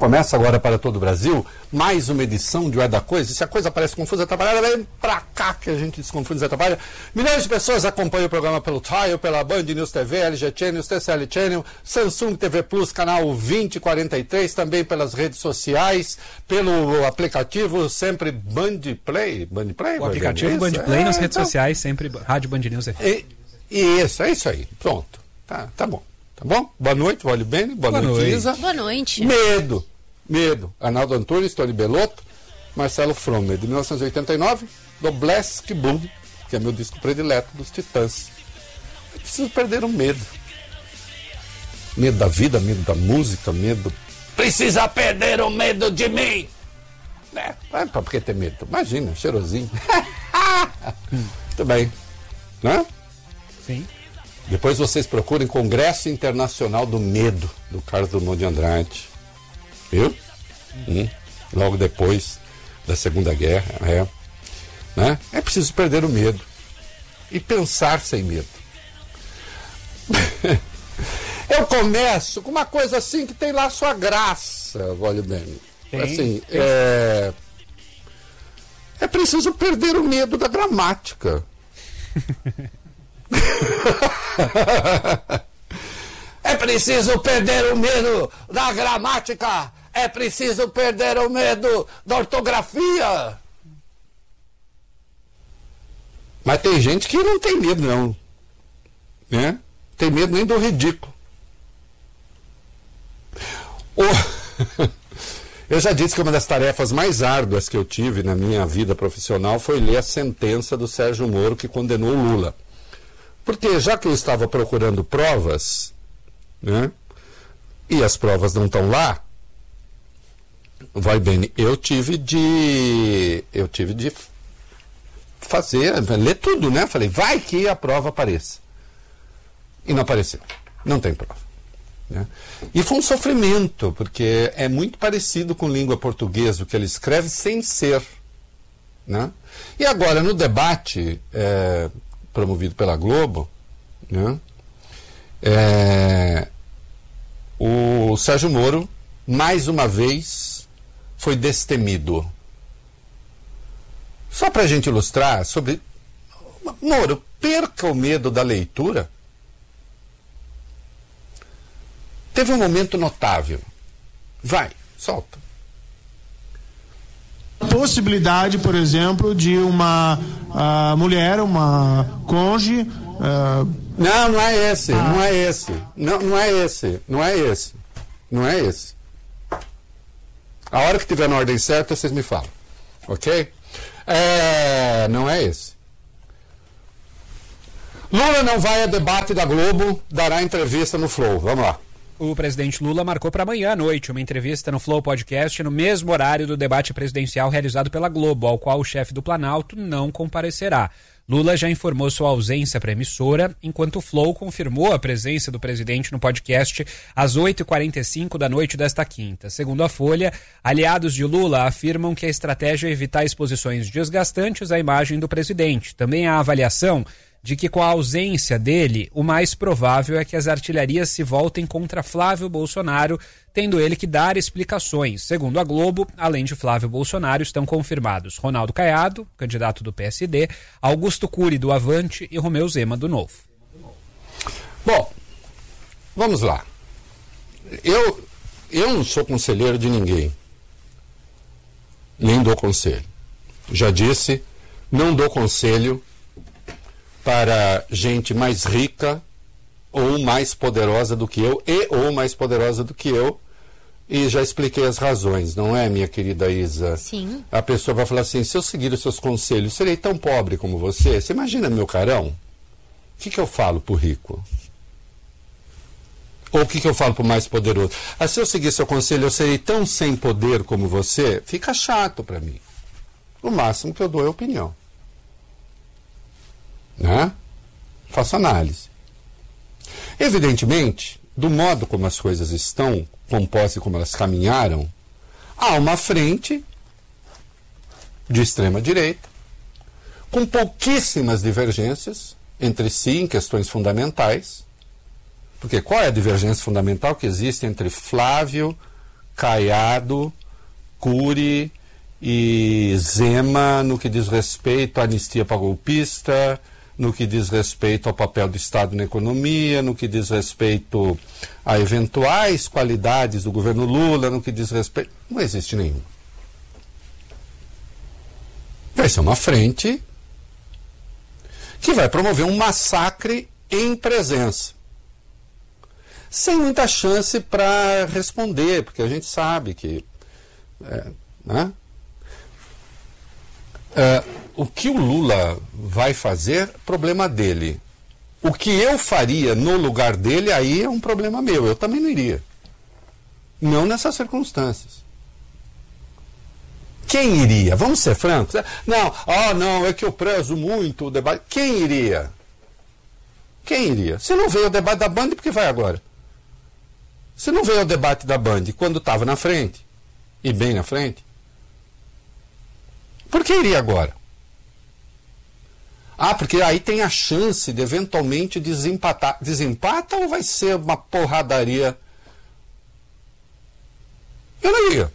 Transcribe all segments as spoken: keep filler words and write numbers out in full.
Começa agora para todo o Brasil mais uma edição de O É da Coisa. E se a coisa parece confusa, atrapalhada, vem pra cá que a gente desconfunde e atrapalha. Milhões de pessoas acompanham o programa pelo Tile, pela Band News T V, L G Channel, T C L Channel, Samsung T V Plus, canal vinte e quarenta e três, também pelas redes sociais, pelo aplicativo sempre Band Play. Band Play? O aplicativo Band Play é, nas redes então... sociais, sempre Rádio Band News F M. E, isso, é isso aí. Pronto. Tá, tá bom. Tá bom? Boa noite, Wally Bene. Boa, Boa noite, Isa. Boa noite. Medo. Medo. Arnaldo Antunes, Tony Belotto, Marcelo Fromer, de mil novecentos e oitenta e nove, do Black Boom, que é meu disco predileto dos Titãs. Eu preciso perder o medo. Medo da vida, medo da música, medo... Precisa perder o medo de mim! É, é pra que ter medo? Imagina, cheirosinho. Muito bem. Né? Sim. Depois vocês procurem Congresso Internacional do Medo, do Carlos Drummond de Andrade. Viu? Hum. Logo depois da Segunda Guerra. É. Né? É preciso perder o medo. E pensar sem medo. Eu começo com uma coisa assim que tem lá sua graça, Wally Bene. Assim, é... é preciso perder o medo da gramática. É preciso perder o medo da gramática. É preciso perder o medo da ortografia. Mas tem gente que não tem medo, não. Né? Tem medo nem do ridículo. O... Eu já disse que uma das tarefas mais árduas que eu tive na minha vida profissional foi ler a sentença do Sérgio Moro que condenou o Lula. Porque já que eu estava procurando provas, né, e as provas não estão lá, vai bem, eu tive de eu tive de fazer, ler tudo, né? Falei, vai que a prova apareça. E não apareceu. Não tem prova. Né? E foi um sofrimento, porque é muito parecido com língua portuguesa, o que ele escreve sem ser. Né? E agora, no debate... É, promovido pela Globo, né? É, o Sérgio Moro, mais uma vez, foi destemido. Só para a gente ilustrar sobre... Moro, perca o medo da leitura. Teve um momento notável. Vai, solta. Possibilidade, por exemplo, de uma uh, mulher, uma cônjuge... Uh... Não, não é esse, ah. não é esse. Não, não é esse, não é esse. Não é esse. A hora que estiver na ordem certa, vocês me falam. Ok? É, não é esse. Lula não vai a debate da Globo, dará entrevista no Flow. Vamos lá. O presidente Lula marcou para amanhã à noite uma entrevista no Flow Podcast no mesmo horário do debate presidencial realizado pela Globo, ao qual o chefe do Planalto não comparecerá. Lula já informou sua ausência para a emissora, enquanto o Flow confirmou a presença do presidente no podcast às oito e quarenta e cinco da noite desta quinta. Segundo a Folha, aliados de Lula afirmam que a estratégia é evitar exposições desgastantes à imagem do presidente. Também há avaliação de que com a ausência dele, o mais provável é que as artilharias se voltem contra Flávio Bolsonaro, tendo ele que dar explicações. Segundo a Globo, além de Flávio Bolsonaro, estão confirmados Ronaldo Caiado, candidato do P S D, Augusto Cury, do Avante, e Romeu Zema, do Novo. Bom, vamos lá. Eu, eu não sou conselheiro de ninguém. Nem dou conselho. Já disse, não dou conselho para gente mais rica ou mais poderosa do que eu, e ou mais poderosa do que eu, e já expliquei as razões, não é, minha querida Isa? Sim. A pessoa vai falar assim, se eu seguir os seus conselhos, serei tão pobre como você? Você imagina meu carão? O que, que eu falo pro rico? Ou o que, que eu falo pro mais poderoso? Ah, se eu seguir seu conselho, eu serei tão sem poder como você? Fica chato para mim. O máximo que eu dou é opinião. Né? Faço análise. Evidentemente, do modo como as coisas estão compostas e como elas caminharam, há uma frente de extrema direita com pouquíssimas divergências entre si em questões fundamentais. Porque qual é a divergência fundamental que existe entre Flávio, Caiado, Cury e Zema no que diz respeito à anistia para golpista, no que diz respeito ao papel do Estado na economia, no que diz respeito a eventuais qualidades do governo Lula, no que diz respeito... Não existe nenhum. Vai ser uma frente que vai promover um massacre em presença. Sem muita chance para responder, porque a gente sabe que... É, né? é, o que o Lula vai fazer, problema dele. O que eu faria no lugar dele, aí é um problema meu. Eu também não iria. Não nessas circunstâncias. Quem iria? Vamos ser francos. Não, ah, não, é que eu prezo muito o debate. Quem iria? Quem iria? Se não veio o debate da Band, por que vai agora? Se não veio o debate da Band quando estava na frente, e bem na frente, por que iria agora? Ah, porque aí tem a chance de eventualmente desempatar. Desempata ou vai ser uma porradaria? Eu não iria.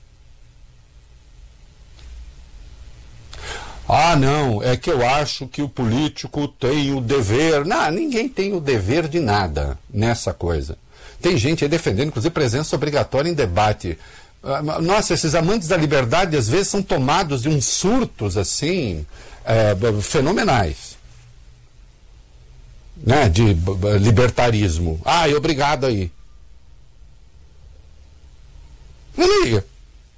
Ah, não, é que eu acho que o político tem o dever... Não, ninguém tem o dever de nada nessa coisa. Tem gente aí defendendo, inclusive, presença obrigatória em debate. Nossa, esses amantes da liberdade, às vezes, são tomados de uns surtos, assim, é, fenomenais. Né, de libertarismo. Ah, e obrigado aí. Eu não ia.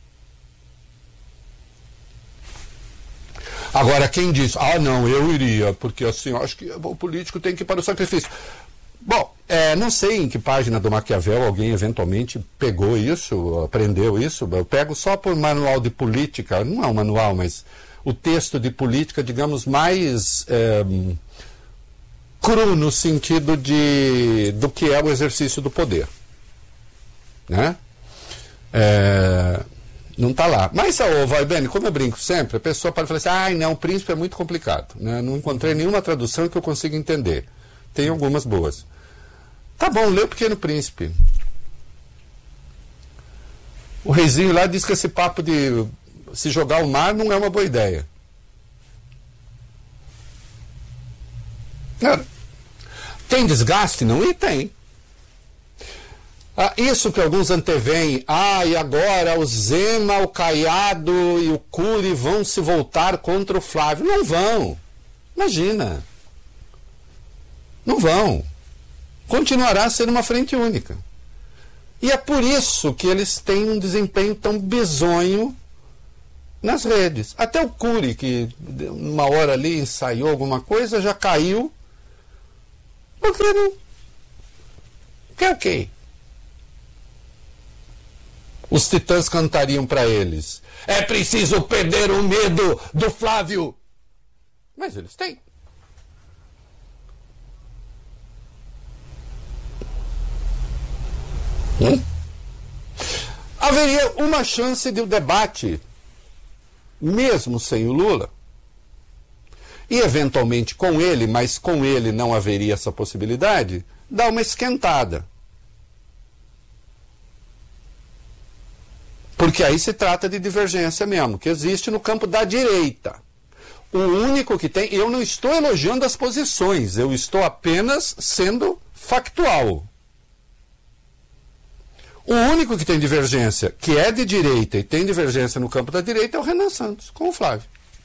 Agora, quem diz, ah, não, eu iria, porque assim, eu acho que o político tem que ir para o sacrifício. Bom, é, não sei em que página do Maquiavel alguém eventualmente pegou isso, aprendeu isso. Eu pego só por manual de política, não é um manual, mas o texto de política, digamos, mais é, cru no sentido de, do que é o exercício do poder. Né? É... Não está lá. Mas, ô, vai bem, como eu brinco sempre, a pessoa pode falar assim, ai, não, o príncipe é muito complicado. Né? Não encontrei nenhuma tradução que eu consiga entender. Tem algumas boas. Tá bom, lê o Pequeno Príncipe. O reizinho lá diz que esse papo de se jogar ao mar não é uma boa ideia. Cara, tem desgaste? Não? E tem. Ah, isso que alguns anteveem, ah, e agora o Zema, o Caiado e o Cury vão se voltar contra o Flávio. Não vão. Imagina. Não vão. Continuará sendo uma frente única. E é por isso que eles têm um desempenho tão bizonho nas redes. Até o Cury, que uma hora ali ensaiou alguma coisa, já caiu. Porque não... Que é o quê? Os titãs cantariam para eles. É preciso perder o medo do Flávio. Mas eles têm. Hum? Haveria uma chance de o debate, mesmo sem o Lula, e eventualmente com ele, mas com ele não haveria essa possibilidade, dar uma esquentada. Porque aí se trata de divergência mesmo, que existe no campo da direita. O único que tem... Eu não estou elogiando as posições, eu estou apenas sendo factual. O único que tem divergência, que é de direita e tem divergência no campo da direita, é o Renan Santos, com o Flávio.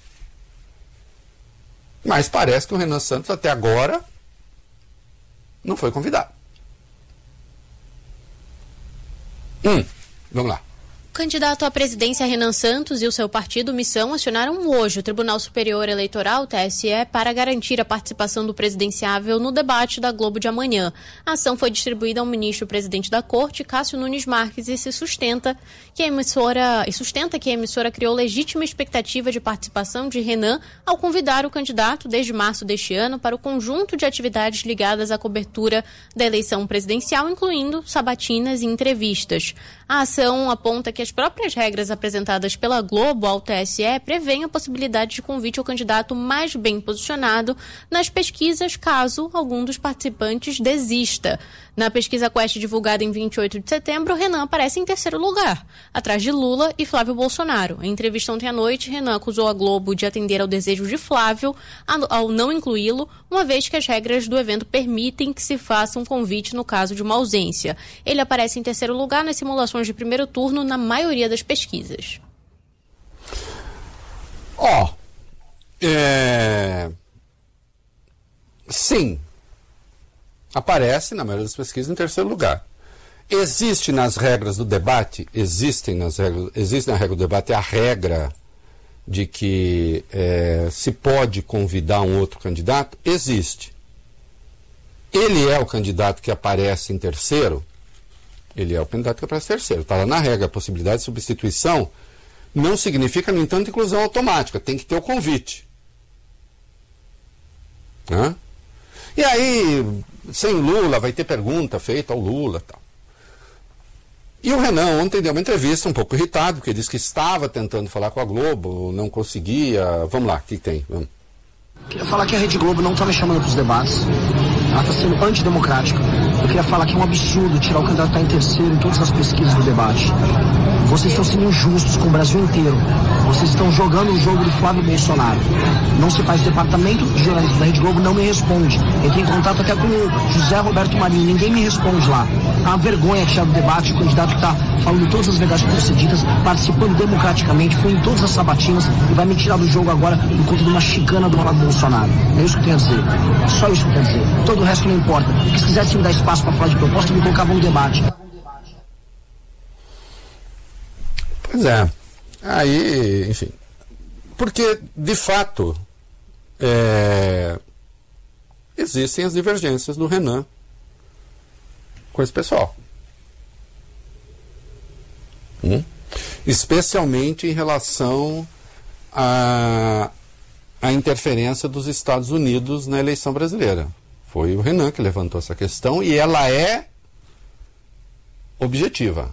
Mas parece que o Renan Santos, até agora, não foi convidado. Hum, vamos lá. O candidato à presidência Renan Santos e o seu partido Missão acionaram hoje o Tribunal Superior Eleitoral, T S E, para garantir a participação do presidenciável no debate da Globo de amanhã. A ação foi distribuída ao ministro-presidente da Corte, Cássio Nunes Marques, e se sustenta que a emissora, e sustenta que a emissora criou legítima expectativa de participação de Renan ao convidar o candidato desde março deste ano para o conjunto de atividades ligadas à cobertura da eleição presidencial, incluindo sabatinas e entrevistas. A ação aponta que as próprias regras apresentadas pela Globo ao T S E prevêem a possibilidade de convite ao candidato mais bem posicionado nas pesquisas, caso algum dos participantes desista. Na pesquisa Quest divulgada em vinte e oito de setembro, Renan aparece em terceiro lugar, atrás de Lula e Flávio Bolsonaro. Em entrevista ontem à noite, Renan acusou a Globo de atender ao desejo de Flávio ao não incluí-lo, uma vez que as regras do evento permitem que se faça um convite no caso de uma ausência. Ele aparece em terceiro lugar nas simulações de primeiro turno na maioria das pesquisas. Ó, oh, é... sim, aparece na maioria das pesquisas em terceiro lugar. Existe nas regras do debate, existem nas regras, existe na regra do debate a regra de que é, se pode convidar um outro candidato? Existe. Ele é o candidato que aparece em terceiro? Ele é o candidato que aparece em terceiro. Está lá na regra. A possibilidade de substituição não significa, no entanto, inclusão automática. Tem que ter o convite. Hã? E aí, sem Lula, vai ter pergunta feita ao Lula e tal. E o Renan ontem deu uma entrevista um pouco irritado, porque disse que estava tentando falar com a Globo, não conseguia. Vamos lá, o que tem? Vamos. Queria falar que a Rede Globo não está me chamando para os debates. Ela está sendo antidemocrática. Eu queria falar que é um absurdo tirar o candidato que está em terceiro em todas as pesquisas do debate. Vocês estão sendo injustos com o Brasil inteiro. Vocês estão jogando o jogo do Flávio Bolsonaro. Não se faz. Departamento de jornalismo da Rede Globo não me responde. Entrei em contato até com o José Roberto Marinho. Ninguém me responde lá. É uma vergonha tirar do debate o candidato que está falando todas as verdades procedidas, participando democraticamente, foi em todas as sabatinas e vai me tirar do jogo agora por conta de uma chicana do Flávio Bolsonaro. É isso que eu tenho a dizer. É só isso que eu tenho a dizer. Todo o resto não importa. Porque se quisesse me dar espaço para falar de proposta, me colocavam no debate. Pois é. Aí, enfim. Porque, de fato, é... existem as divergências do Renan com esse pessoal. Hum? Especialmente em relação à a, a interferência dos Estados Unidos na eleição brasileira. Foi o Renan que levantou essa questão e ela é objetiva.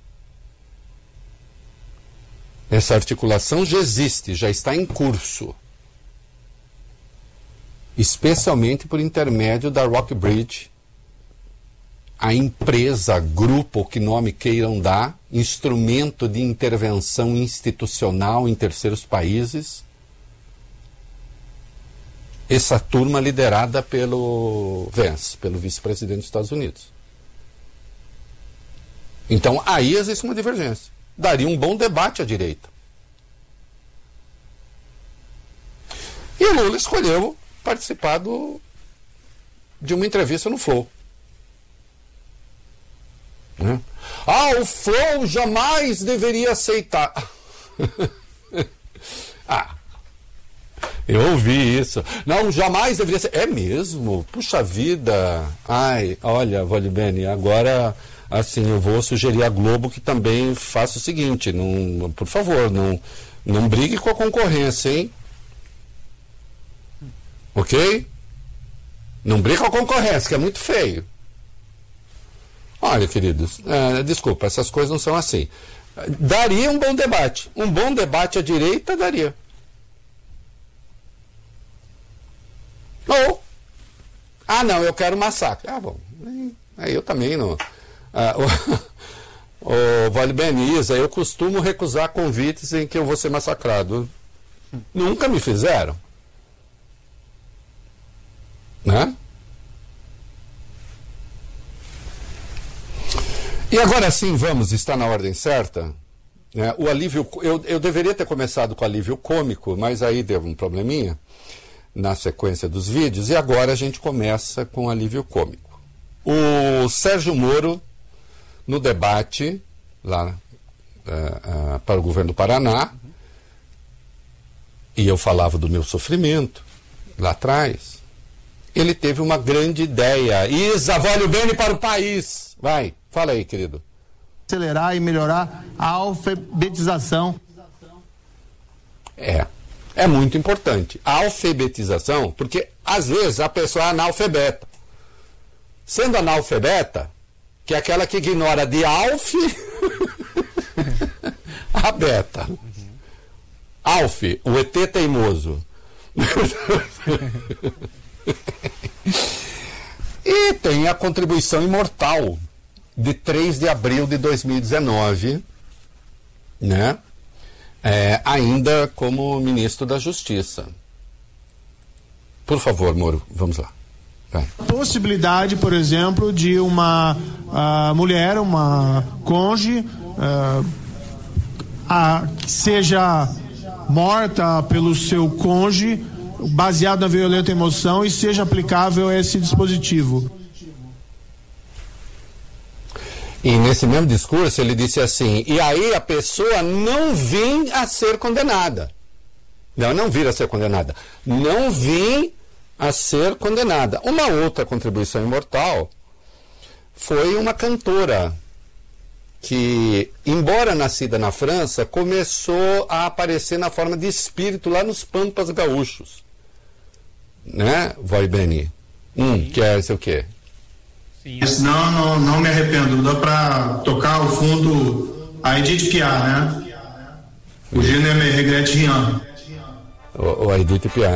Essa articulação já existe, já está em curso. Especialmente por intermédio da Rockbridge, a empresa, grupo, ou que nome queiram dar, instrumento de intervenção institucional em terceiros países. Essa turma liderada pelo Vance, pelo vice-presidente dos Estados Unidos. Então, aí existe uma divergência. Daria um bom debate à direita. E o Lula escolheu participar do, de uma entrevista no Flow. Né? Ah, o Flow jamais deveria aceitar. Ah, eu ouvi isso. Não, jamais deveria ser. É mesmo? Puxa vida. Ai, olha, Valibene, agora, assim, eu vou sugerir à Globo que também faça o seguinte, não, por favor, não, não brigue com a concorrência, hein? Ok? Não brigue com a concorrência, que é muito feio. Olha, queridos, é, desculpa, essas coisas não são assim. Daria um bom debate. Um bom debate à direita daria. Ou, ah, não, eu quero massacre. Ah, bom, aí eu também não. Ah, o, o Vale Beniza, eu costumo recusar convites em que eu vou ser massacrado. Nunca me fizeram. Né? E agora sim, vamos, está na ordem certa. Né? O alívio, eu, eu deveria ter começado com alívio cômico, mas aí deu um probleminha na sequência dos vídeos, e agora a gente começa com alívio cômico. O Sérgio Moro, no debate lá uh, uh, para o governo do Paraná, e eu falava do meu sofrimento lá atrás, ele teve uma grande ideia. Isa, vale o bem para o país. Vai, fala aí, querido. Acelerar e melhorar a alfabetização. É, é muito importante. A alfabetização, porque às vezes a pessoa é analfabeta. Sendo analfabeta, que é aquela que ignora de alf A Beta. Uhum. Alf, o E T teimoso. E tem a contribuição imortal de três de abril de dois mil e dezenove, né? É, ainda como ministro da Justiça. Por favor, Moro, vamos lá. Vai. Possibilidade, por exemplo, de uma uh, mulher, uma cônjuge, uh, a, que seja morta pelo seu cônjuge, baseado na violenta emoção, e seja aplicável esse dispositivo. E nesse mesmo discurso ele disse assim, e aí a pessoa não vem a ser condenada. Não, não vir a ser condenada. Não vim a ser condenada. Uma outra contribuição imortal foi uma cantora que, embora nascida na França, começou a aparecer na forma de espírito lá nos Pampas Gaúchos. Né, Voi Beni? Hum, que é esse o quê? Sim. Não, não, não me arrependo. Dá pra tocar ao fundo a Edith Piaf, né? O Je ne me regrette rien. O, o Edith Piaf.